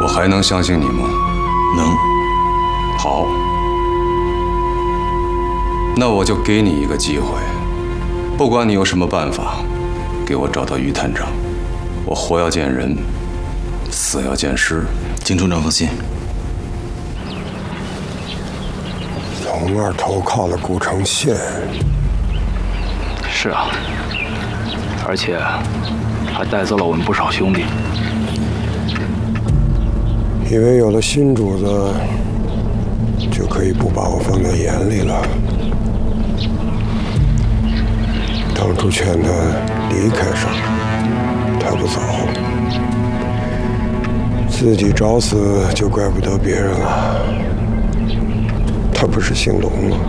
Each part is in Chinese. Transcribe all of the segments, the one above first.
还能相信你吗？ 能。 好，那我就给你一个机会，不管你有什么办法，给我找到于探长，我活要见人，死要见尸。 金处长放心。 龙二投靠了顾城县。 是啊，而且还带走了我们不少兄弟。 以为有了新主子，就可以不把我放在眼里了。当初劝他离开上，他不走，自己找死就怪不得别人了。他不是姓龙吗？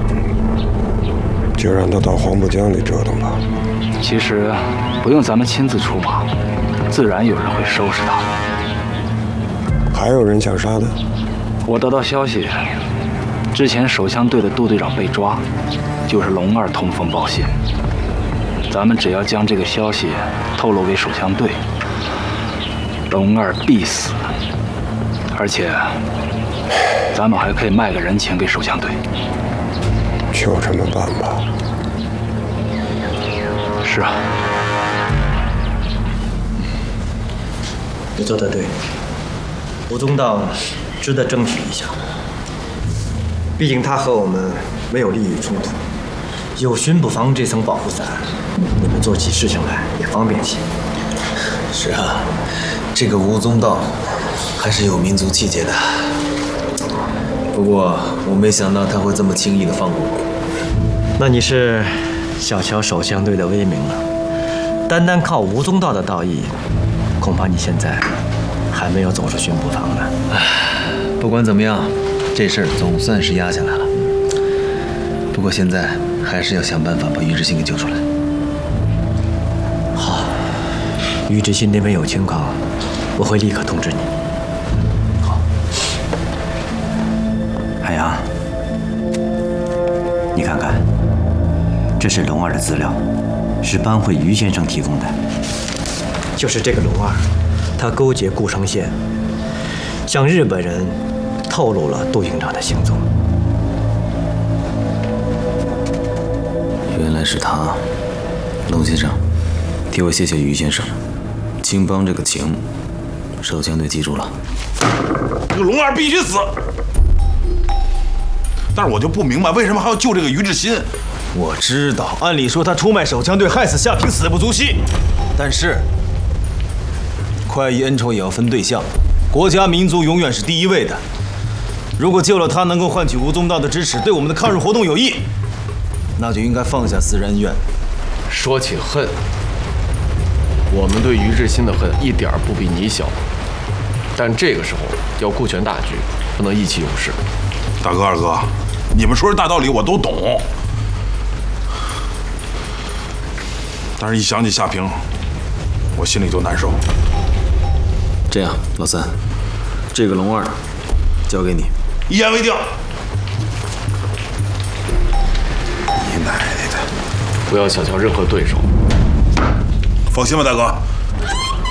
就让他到黄浦江里折腾吧。 其实不用咱们亲自出马，自然有人会收拾他。 还有人想杀他？ 我得到消息，之前手枪队的杜队长被抓，就是龙二通风报信。咱们只要将这个消息透露给手枪队，龙二必死。而且，咱们还可以卖个人情给手枪队。 就这么办吧。 是啊。 你做得对，吴宗道值得争取一下。毕竟他和我们没有利益冲突，有巡捕房这层保护伞，你们做起事情来也方便些。 是啊，这个吴宗道还是有民族气节的。不过我没想到他会这么轻易的放过我。 那你是小瞧手枪队的威名了。单单靠吴宗道的道义，恐怕你现在还没有走出巡捕房呢。 不管怎么样，这事儿总算是压下来了。不过现在还是要想办法把于志新给救出来。 好，于志新那边有情况，我会立刻通知你。 好。 海洋，你看看，这是龙二的资料，是班会于先生提供的。 就是这个龙二，他勾结顾城县，向日本人透露了杜营长的行踪。 原来是他，龙先生，替我谢谢于先生。青帮这个情，手枪队记住了。 这个龙二必须死！但是我就不明白，为什么还要救这个于志新？ 我知道，按理说他出卖手枪队，害死夏平，死不足惜。但是，快意恩仇也要分对象，国家民族永远是第一位的。如果救了他，能够换取吴宗道的支持，对我们的抗日活动有益，那就应该放下私人恩怨。 说起恨，我们对于志新的恨一点不比你小，但这个时候要顾全大局，不能意气用事。 大哥、二哥，你们说的大道理我都懂，但是一想起夏平，我心里就难受。 这样，老三，这个龙二交给你， 一言为定。 你奶奶的！不要小瞧任何对手。 放心吧，大哥。